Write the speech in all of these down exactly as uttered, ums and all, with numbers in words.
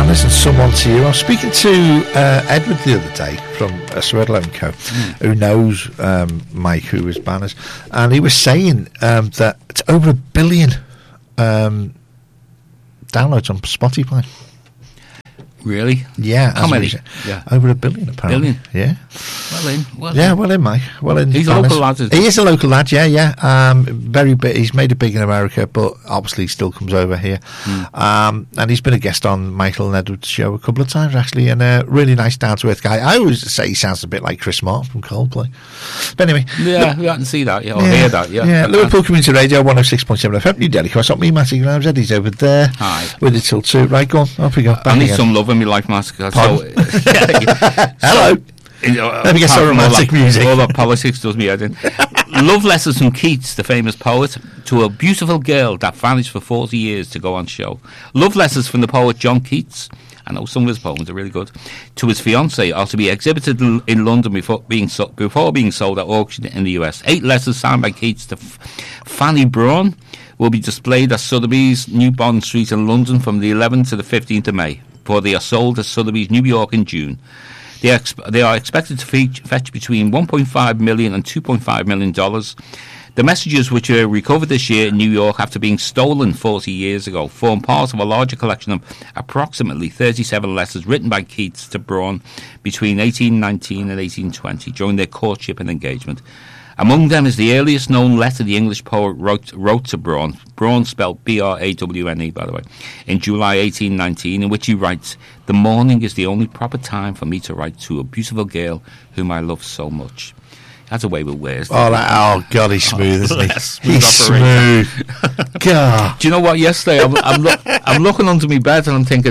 Banners and Someone to You. I was speaking to uh, Edward the other day from uh, Sir Edward and Co, mm. who knows um, Mike, who is Banners, and he was saying um, that it's over a billion um, downloads on Spotify. Really? Yeah. How many? Yeah. Over a billion, apparently. Billion? Yeah. Well in. Well yeah, in. well in, Mike. Well in. He's Banners. a local lad, isn't he? He is a local lad, yeah, yeah. Um, very big. He's made it big in America, but obviously he still comes over here. Mm. Um, and he's been a guest on Michael and Edward's show a couple of times, actually, and a really nice, down-to-earth guy. I always say he sounds a bit like Chris Martin from Coldplay. But anyway. Yeah, we can see that, yeah, or yeah, hear that, yeah. Yeah, Liverpool Community Radio, one oh six point seven F M, New Delhi. Cross up me, Matty Grimes. Eddie's over there. Hi. With it till two. Right, go on. Off we go. Back I need again. some love in my life, Matt. So, hello. You know, Let me get some romantic all that, music. All that politics does me head in. Love letters from Keats, the famous poet, to a beautiful girl that vanished for forty years to go on show. Love letters from the poet John Keats. I know some of his poems are really good. To his fiancée are to be exhibited in London before being so, before being sold at auction in the U S. Eight letters signed by Keats to F- Fanny Braun will be displayed at Sotheby's, New Bond Street in London from the eleventh to the fifteenth of May. Before they are sold at Sotheby's, New York in June. They are, exp- they are expected to fetch, fetch between one point five million dollars and two point five million dollars. The messages, which were recovered this year in New York after being stolen forty years ago, form part of a larger collection of approximately thirty-seven letters written by Keats to Braun between eighteen nineteen and eighteen twenty during their courtship and engagement. Among them is the earliest known letter the English poet wrote, wrote to Braun, Braun spelled B R A W N E, by the way, in July eighteen nineteen, in which he writes, "The morning is the only proper time for me to write to a beautiful girl whom I love so much." That's a way with words. Oh, that, oh, God, he's smooth, isn't he? Smooth He's operator. smooth. God. Do you know what? Yesterday, I'm, I'm, lo- I'm looking under my bed and I'm thinking,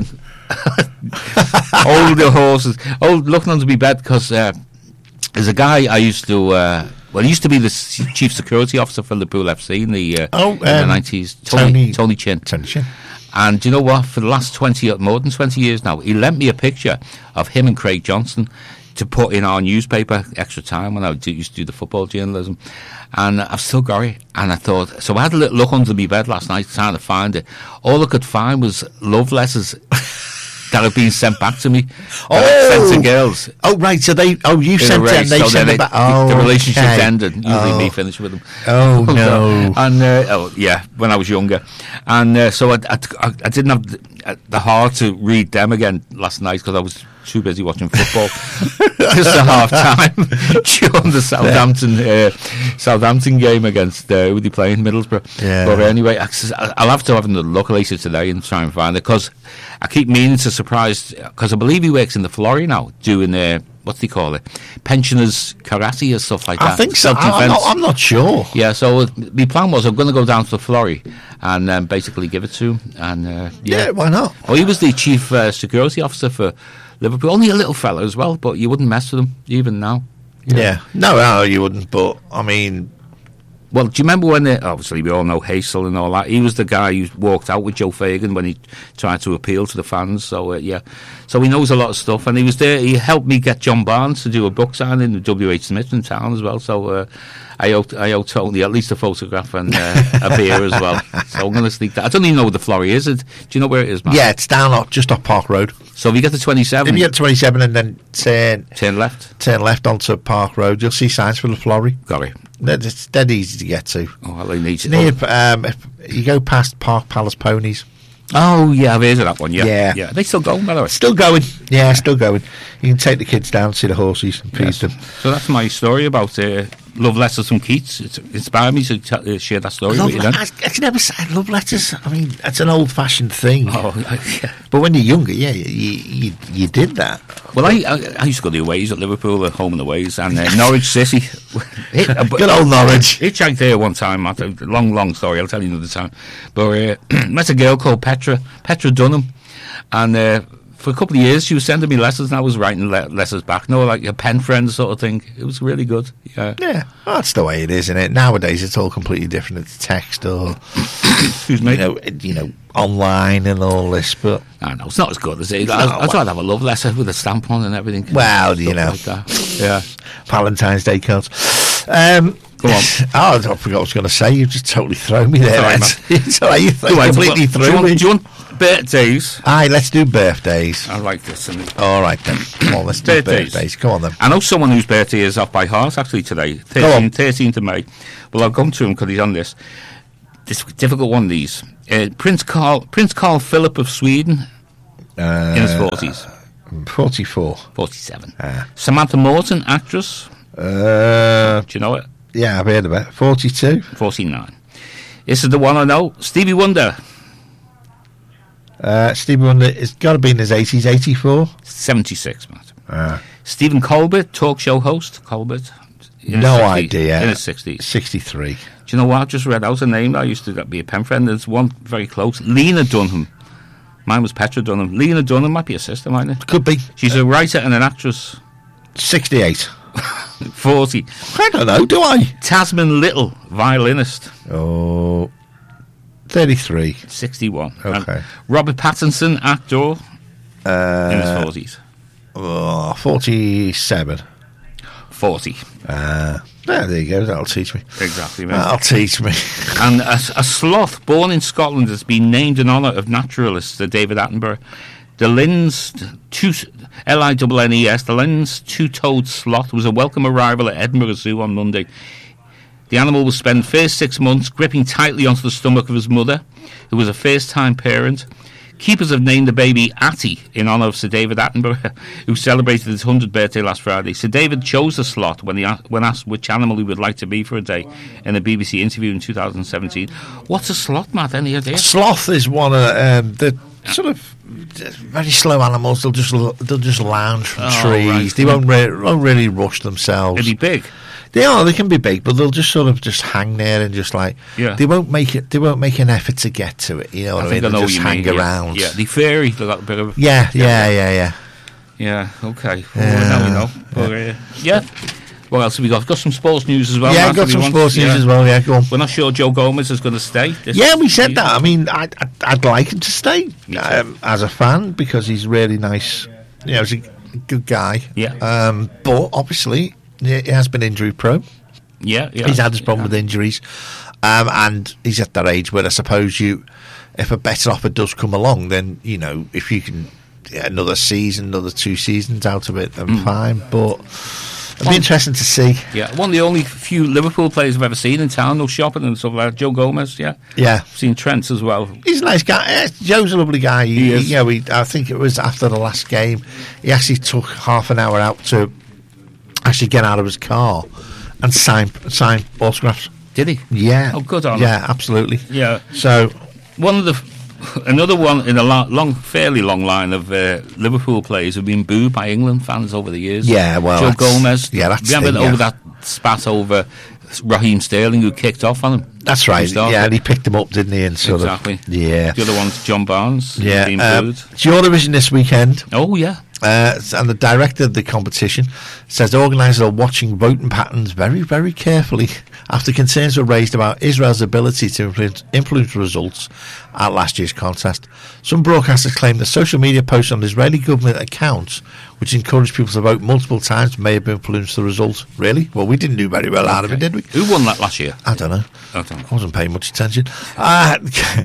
older horses. Oh, looking under my bed because uh, there's a guy I used to. Uh, well, he used to be the s- chief security officer for Liverpool F C in the uh, oh, in the um, nineties. Tony, Tony, Tony Chin. Tony Chin. And do you know what? For the last twenty, more than twenty years now, he lent me a picture of him and Craig Johnson to put in our newspaper extra time when I do, used to do the football journalism. And I've still got it. And I thought, so I had a little look under my bed last night trying to find it. All I could find was love letters that have been sent back to me. Oh, sent to girls. Oh, right. So they, oh, you sent it and they so sent it back. Oh, the relationship okay. ended. Usually oh. me finished with them. Oh, no. And, uh, oh, yeah, when I was younger. And uh, so I, I, I didn't have the, the heart to read them again last night because I was too busy watching football. Just a half time during the Southampton uh, Southampton game against uh, who they playing Middlesbrough. Yeah. But anyway, I'll have to have a look later today and try and find it because I keep meaning to surprise because I believe he works in the Florrie now doing uh, what do they call it, pensioners karate or stuff like that. I think so. I'm not, I'm not sure. Yeah, so uh, my plan was I'm going to go down to the Florrie and um, basically give it to him. And uh, yeah. yeah, why not? Well, he was the chief uh, security officer for Liverpool, only a little fella as well, but you wouldn't mess with him even now. Yeah, yeah. No, no, you wouldn't. But I mean, well, do you remember when they, obviously we all know Hazel and all that? He was the guy who walked out with Joe Fagan when he tried to appeal to the fans. So uh, yeah, so he knows a lot of stuff, and he was there. He helped me get John Barnes to do a book signing with W H Smith in town as well. So uh, I owe I owe Tony at least a photograph and uh, a beer as well. So I'm going to sneak that. I don't even know where the Florrie is. It? Do you know where it is, man? Yeah, it's down off, just off Park Road. So if you get to twenty-seven, if you get to twenty-seven and then turn turn left, turn left onto Park Road, you'll see signs for the Florrie. Got it. It's dead easy to get to. Oh, well, I need to. Near, um, you go past Park Palace Ponies. Oh yeah, I've heard of that one. Yeah, yeah, yeah. They still going, by the way. Still going. Yeah, still going. You can take the kids down, see the horses, and feed yes. them. So that's my story about uh, love letters from Keats. It's inspired me to t- uh, share that story love with you. Then I, I can never say love letters. I mean, that's an old-fashioned thing. Oh, yeah. But when you're younger, yeah, you you, you did that. Well, I, I I used to go the aways at Liverpool, at home and aways, and uh, Norwich City. Hit, Good old Norwich. Hitchhiked there one time. Matt, a long, long story. I'll tell you another time. But uh, met a girl called Petra, Petra Dunham, and uh, for a couple of years she was sending me letters, and I was writing le- letters back. No, like a pen friend sort of thing. It was really good. Yeah, yeah. Well, that's the way it is, isn't it? Nowadays, it's all completely different. It's text or, excuse me, you know, you know, online and all this. But I know it's not as good as it. I'd, I'd rather have a love letter with a stamp on and everything. Well, you know, like that. Yeah, Valentine's Day cards. Um, Come on. Oh, I forgot what I was going to say. You just totally thrown me there. Sorry, Ed. It's all right, you th- Go on, completely well, threw do you, want, me. do you want birthdays? Aye, let's do birthdays. I like this. And All right then. Come on, let's do Birthdays. birthdays. Come on then. I know someone whose birthday is off by heart actually today, Go on. thirteenth of May. Well, I'll come to him because he's on this. This difficult one. These uh, Prince Carl, Prince Carl Philip of Sweden, Uh, in his forties, forty-four. forty-seven. Ah. Samantha Morton, actress. Uh, Do you know it? yeah, I've heard of it. forty-two. forty-nine. This is the one I know. Stevie Wonder, Uh, Stevie Wonder, it's got to be in his eighties, eighty-four. seventy-six. Matt. Uh, Stephen Colbert, talk show host. Colbert. in his no sixties, idea. In his sixties. sixty-three. Do you know what? I just read out a name that I used to be a pen friend. There's one very close. Lena Dunham. Mine was Petra Dunham. Lena Dunham might be a sister, mightn't it? Could be. She's a writer and an actress. sixty-eight. forty. I don't know, do I? Tasman Little, violinist. Oh, thirty-three. sixty-one. Okay. And Robert Pattinson, actor, in his Uh, forties. oh, forty-seven. forty. Uh, yeah, there you go. That'll teach me. Exactly, mate. That'll teach me. And a, a sloth born in Scotland has been named in honour of naturalist Sir David Attenborough. The Linns, two, L I N N E S, the Linns two-toed sloth was a welcome arrival at Edinburgh Zoo on Monday. The animal will spend first six months gripping tightly onto the stomach of his mother, who was a first-time parent. Keepers have named the baby Atty in honour of Sir David Attenborough, who celebrated his hundredth birthday last Friday. Sir David chose the sloth when he a- when asked which animal he would like to be for a day in a B B C interview in two thousand seventeen. What's a sloth, Matt? Any idea? Sloth is one of um, the sort of very slow animals. They'll just l- they'll just lounge from Oh, trees. right. They won't, re- won't really rush themselves. Is he big? They are. They can be big, but they'll just sort of just hang there and just like Yeah. they won't make it. They won't make an effort to get to it. You know what I, I think mean? I know They'll what just you hang mean. yeah. around. Yeah, the fairy. They got a bit of. Yeah, yeah, yeah, yeah. Yeah, okay. Well, Yeah. now we know. But, uh, yeah. What else have we got? We've got some sports news as well. yeah, Matt, got if you some want. sports news Yeah. as well. Yeah, go on. We're not sure Joe Gomez is going to stay. This Yeah, we said season. that. I mean, I'd, I'd, I'd like him to stay Me too. um, as a fan because he's really nice. You know, he's a good guy. Yeah. Um, but obviously, he he has been injury prone. Yeah, yeah. He's had his problem yeah. with injuries, um, and he's at that age where I suppose you, if a better offer does come along, then you know if you can get another season, another two seasons out of it, then Mm. fine. But it'd be One- interesting to see. Yeah, one of the only few Liverpool players I've ever seen in town, no shopping and stuff like that. Joe Gomez, yeah. Yeah, I've seen Trent as well. he's a nice guy. Yeah, Joe's a lovely guy. He is. You know, he, I think it was after the last game, he actually took half an hour out to actually get out of his car and sign sign autographs. Did he? Yeah. Oh, good on him. Yeah, absolutely. Yeah. So One of the. Another one in a long, long fairly long line of uh, Liverpool players who've been booed by England fans over the years. Yeah, well, Joe that's- Gomez. yeah, that's remember the- yeah. over that spat over Raheem Sterling who kicked off on him. that's right. He started. Yeah, and he picked him up, didn't he? And sort Exactly. of yeah. The other one's John Barnes. who's Yeah, been um, booed. it's Eurovision this weekend, Oh yeah. uh, and the director of the competition says the organisers are watching voting patterns very, very carefully after concerns were raised about Israel's ability to influence, influence results at last year's contest. Some broadcasters claim that social media posts on Israeli government accounts, which encourage people to vote multiple times, may have influenced the result. Really? Well, we didn't do very well out of it, did we? Who won that last year? I don't know. I don't know. I wasn't paying much attention. Uh,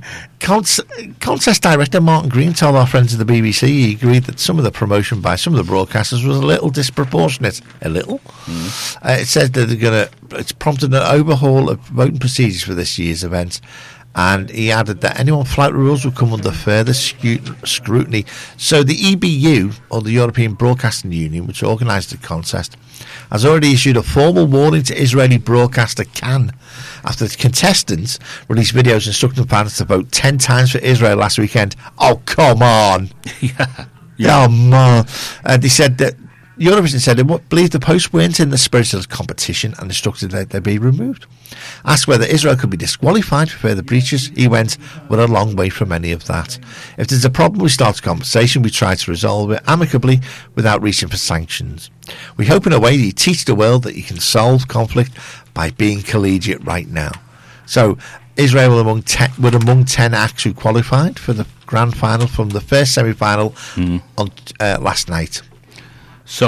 cont- contest director Martin Green told our friends at the B B C he agreed that some of the promotion by some of the broadcasters was a little disproportionate. A little. Mm. Uh, it said that they're going to. It's prompted an overhaul of voting procedures for this year's event. And he added that anyone flouting rules will come under further scu- scrutiny. So the E B U, or the European Broadcasting Union, which organised the contest, has already issued a formal warning to Israeli broadcaster Can after the contestants released videos instructing fans to vote ten times for Israel last weekend. Oh, come on. yeah. Oh, man. Uh, they said that Eurovision said they believed the post weren't in the spirit of the competition and instructed that they be removed. Asked whether Israel could be disqualified for further breaches, he went, "We're a long way from any of that. If there's a problem, we start a conversation, we try to resolve it amicably without reaching for sanctions. We hope in a way that you teach the world that you can solve conflict by being collegiate right now." So Israel were among ten, were among ten acts who qualified for the grand final from the first semi-final Mm. on uh, last night. So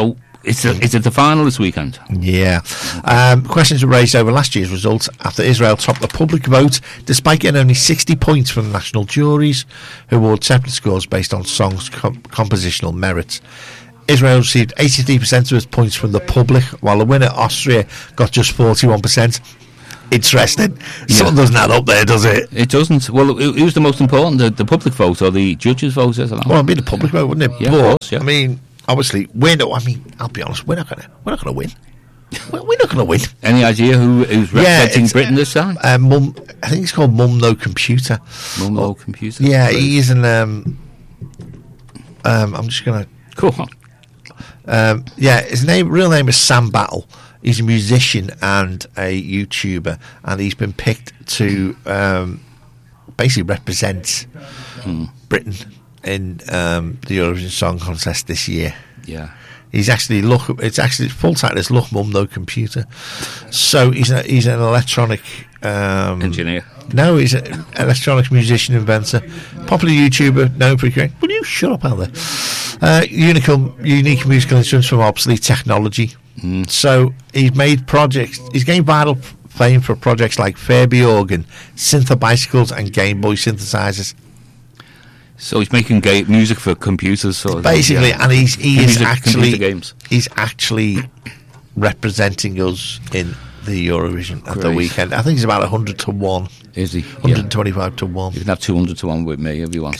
It's a, is it the final this weekend? Yeah. Um, questions were raised over last year's results after Israel topped the public vote, despite getting only sixty points from national juries, who award separate scores based on songs' com- compositional merits. Israel received eighty-three percent of its points from the public, while the winner, Austria, got just forty-one percent. Interesting. Yeah. Something doesn't add up there, does it? It doesn't. Well, it, it was the most important, the, the public vote or the judges' vote? I don't know. Well, it'd be the public vote, wouldn't it? Yeah, but, of course, yeah. I mean, obviously, we're not, I mean, I'll be honest, we're not going to we're not going to win. We're, we're not going to win. Any idea who who's representing yeah, Britain this time? Uh, Mum, I think it's called Mum No Computer. Mum No Computer? Yeah, right. He is an... Um, um, I'm just going to... Go on. Um, yeah, his name, real name is Sam Battle. He's a musician and a YouTuber, and he's been picked to um, basically represent hmm. Britain in um, the Eurovision Song Contest this year. Yeah, he's actually look. It's actually full title is Look Mum No Computer. So he's a, he's an electronic um, engineer. No, he's an electronic musician, inventor, popular YouTuber, known for creating. Will you shut up, out there? Uh, unique, unique musical instruments from obsolete technology. Mm. So he's made projects. He's gained vital fame for projects like Furby organ, Syntha bicycles, and Game Boy synthesizers. So he's making ga- music for computers, sort of basically, yeah. and he's he music, is actually games. he's actually representing us in the Eurovision at Great. the weekend. I think he's about a hundred to one. Is he? one hundred twenty-five yeah. to one. You can have two hundred to one with me if you want.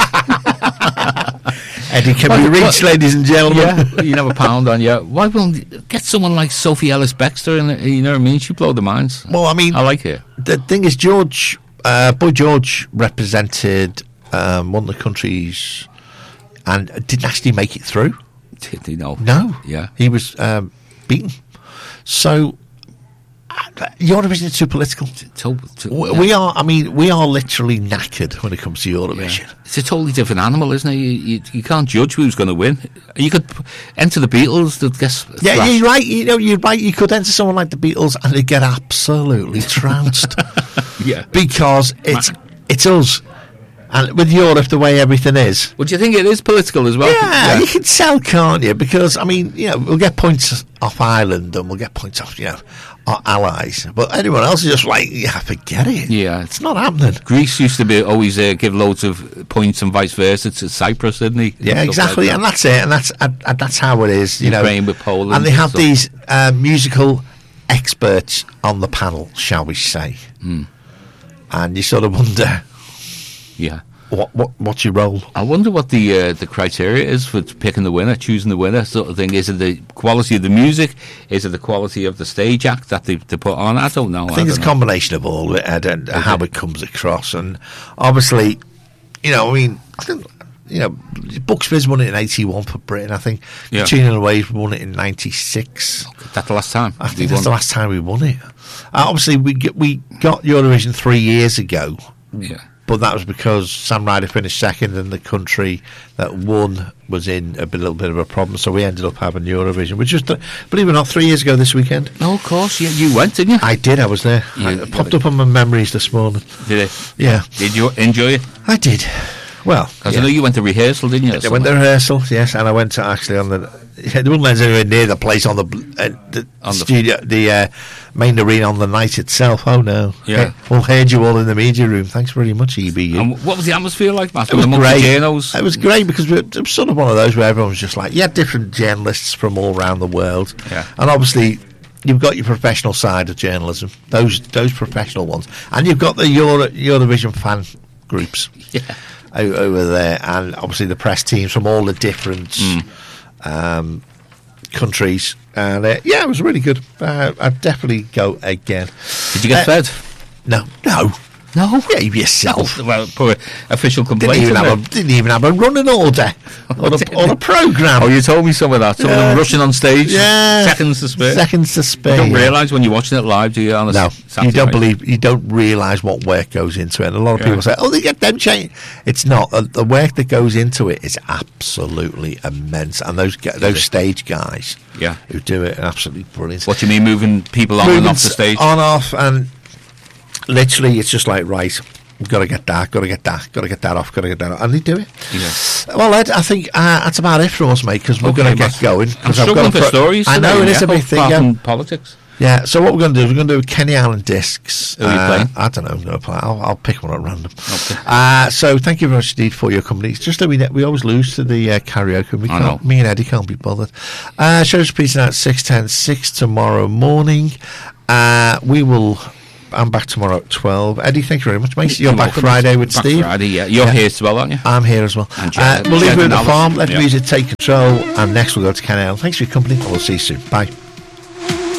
Eddie can what, be reached, what, ladies and gentlemen. Yeah, you have a pound on you. Why won't get someone like Sophie Ellis Bextor? And you know what I mean? She blow the minds. Well, I mean, I like her. The thing is, George, uh, Boy George represented um, one of the countries and didn't actually make it through. Did he? No. No. Yeah. He was um, beaten. So. Eurovision is too political. To, to, we, yeah. we are. I mean, we are literally knackered when it comes to Eurovision. Yeah. It's a totally different animal, isn't it? You, you, you can't judge who's going to win. You could p- enter the Beatles. That guess. Yeah, thrashed. you're right. You know, you're right. You could enter someone like the Beatles, and they get absolutely trounced. Yeah, because it's it's us. And with Europe, the way everything is. Well, do you think it is political as well? Yeah, yeah, you can tell, can't you? Because, I mean, you know, we'll get points off Ireland and we'll get points off, you know, our allies. But anyone else is just like, yeah, forget it. Yeah. It's not happening. Greece used to be always uh, give loads of points and vice versa to Cyprus, didn't he? Yeah, exactly. Like that. And that's it. And that's and, and that's how it is, you Ukraine know. with Poland. And they have and these uh, musical experts on the panel, shall we say. Mm. And you sort of wonder. Yeah. What what what's your role? I wonder what the uh, the criteria is for picking the winner, choosing the winner, sort of thing. Is it the quality of the music? Is it the quality of the stage act that they, they put on? I don't know. I think I it's a combination of all of it and, and how it comes across. And obviously, you know, I mean, I think, you know, Bucks Fizz won it in eighty-one for Britain. I think yeah. Katrina and Waves won it in ninety-six. That's the last time. I think that's the last time we won it. Uh, obviously, we get, we got Eurovision three years ago. Yeah. But that was because Sam Ryder finished second and the country that won was in a bit, little bit of a problem. So we ended up having Eurovision, which was, believe it or not, three years ago this weekend. No, of course. Yeah, you went, didn't you? I did. I was there. You, I, it popped up on my memories this morning. Did it? Yeah. Did you enjoy it? I did. Well, because yeah. I know you went to rehearsal, didn't you? I went to rehearsal, yes, and I went to actually on the. Yeah, they wouldn't let us anywhere near the place on the uh, the on studio, the, the uh, main arena on the night itself. Oh no! Yeah, hey, we'll heard you all in the media room. Thanks very much, E B U. And what was the atmosphere like, Matt? It was great. It was great because we, it was sort of one of those where everyone was just like, you had different journalists from all around the world, yeah, and obviously. You've got your professional side of journalism, those those professional ones, and you've got the Euro, Eurovision fan groups yeah. over there, and obviously the press teams from all the different mm. um, countries. And uh, yeah, it was really good. Uh, I'd definitely go again. Did you get uh, fed? No, no. No, behave yourself. Oh, well, poor official complaint. Didn't even, have a, didn't even have a running order or a, or a programme. Oh, you told me some of that. Some yeah. of them rushing on stage. Yeah, seconds to spare. Seconds to spare. You don't realise when you're watching it live, do you? On a no, Saturday you don't night? believe. You don't realise what work goes into it. And a lot of yeah. people say, "Oh, they get them changed." It's not. Uh, the work that goes into it is absolutely immense. And those those it? stage guys, yeah, who do it, are absolutely brilliant. What do you mean, moving people on Moving and off the stage? On off and. Literally, it's just like, right, got to get that, got to get that, got to get that off, got to get that off. And they do it. Yeah. Well, Ed, I think uh, that's about it for us, mate, because we're Okay, going to get Matt. going. I'm 'cause I've struggling got for to- stories. I know, today, it is yeah, a big thing, apart yeah. from politics. Yeah, so what we're going to do is we're going to do Kenny Allen discs. Who are you Uh, playing? I don't know. I'm going to play. I'll, I'll pick one at random. Okay. Uh, so thank you very much indeed for your company. It's just that we we always lose to the uh, karaoke. We I can't, know. me and Eddie can't be bothered. Uh, show's repeating at six ten, six tomorrow morning. Uh, we will. I'm back tomorrow at twelve. Eddie, thank you very much, mate. You're You're back welcome. Friday with Back Steve. Friday, yeah. You're Yeah. here as well, aren't you? I'm here as well. And Uh, Jed- we'll leave Jed you at the and farm. Alice. Let the Yeah. music take control. And next we'll go to Kenny Allen. Thanks for your company. And we'll see you soon. Bye.